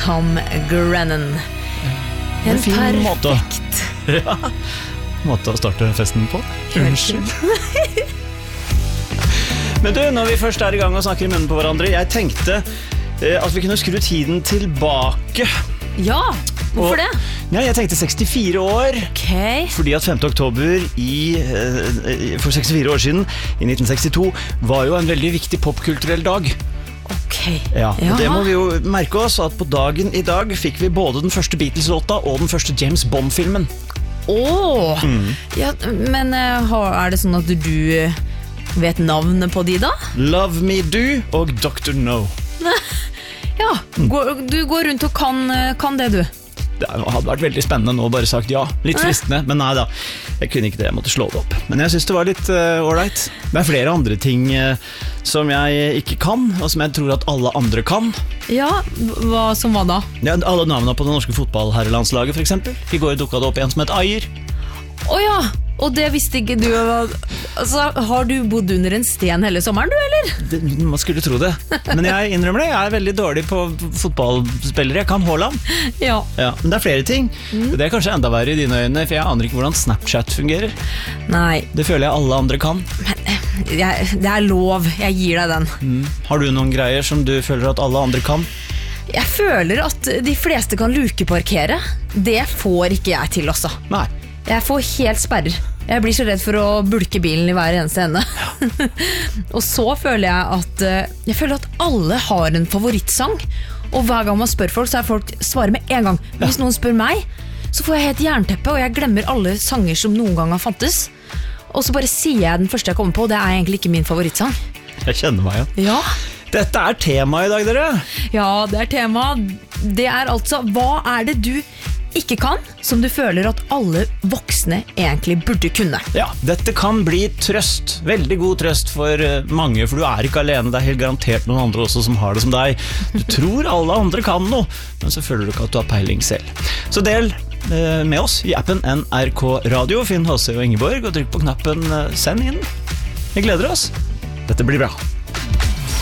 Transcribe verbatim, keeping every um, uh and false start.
Tom Grennan. En fin måte. perfekt Ja, måte å starte festen på. Unnskyld. Men du, når vi først er i gang og snakker i munnen på hverandre, jeg tenkte eh, at vi kunne skru tiden tilbake. Ja, hvorfor Og- det? Ja, jeg tenkte sekstifire år, Ok, fordi at femte oktober i, eh, for sekstifire år siden, i nitten sekstito, var jo en veldig viktig popkulturell dag. ok Ja, og Jaha. det må vi jo merke oss, at på dagen i dag fikk vi både den første Beatles-låta og den første James Bond-filmen. Åh, Mm. ja, men eh, har- er det sånn at du eh, vet navnet på de da? Love Me Do og doktor No. Ja, går, du går rundt og kan, eh, kan det du. Det hadde vært veldig spennende nå, bare sagt ja. Litt fristende, men nei da. Jeg kunne ikke det, jeg måtte slå det opp. Men jeg synes det var litt uh, ålreit. Det er flere andre ting uh, som jeg ikke kan, og som jeg tror at alle andre kan. Ja, hva som var da? Ja, alle navnene på det norske fotballherrelandslaget, for eksempel. I går dukket det opp en som het Ayer. Åja, og det visste ikke du. Altså, har du bodd under en sten hele sommeren, du, eller? Det, man skulle tro det. Men jeg innrømmer det, jeg er veldig dårlig på fotballspillere. Jeg kan Haaland. Ja. Ja, men det er flere ting. Det er kanskje enda verre i dine øyne, for jeg aner ikke hvordan Snapchat fungerer. Nei, Det føler jeg alle andre kan. jeg, det er lov. Jeg gir deg den. Mm. Har du noen greier som du føler at alle andre kan? Jeg føler at de fleste kan lukeparkere. Det får ikke jeg til også. Nei. Jeg får helt sperrer. Jeg blir så redd for å bulke bilen i hver eneste ende. Og så føler jeg at eh, Jeg føler at alle har en favorittsang. Og hver gang man spør folk, så er folk svarer med en gang. Hvis noen spør meg, så får jeg helt jernteppe, og jeg glemmer alle sanger som noen gang har fantes. Og så bare sier jeg den første jeg kommer på, og det er egentlig ikke min favorittsang. Jeg kjenner meg igjen. Ja, Dette er tema i dag, dere. ja det er tema. Det er altså, hva er det du ikke kan, som du føler at alle voksne egentlig burde kunne? Ja, dette kan bli trøst. Veldig god trøst for eh, mange, for du er ikke alene. Det er helt garantert noen andre også som har det som deg. Du tror alle andre kan noe, men så føler du ikke at du har peiling selv. Så del eh, med oss i appen N R K Radio. Finn H C og Ingeborg og trykk på knappen eh, send inn. Vi gleder oss. Dette blir bra.